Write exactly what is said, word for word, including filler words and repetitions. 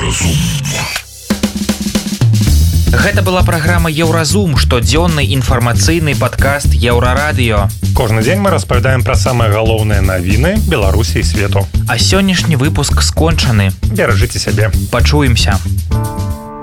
Еўразум. Гэта была праграма «Еўразум», штодзённы інфармацыйны падкаст Еўрарадыё. Кожны дзень мы распавядаем пра самыя галоўныя навіны Беларусі і свету. А сённяшні выпуск скончаны. Беражыце сябе. Пачуемся.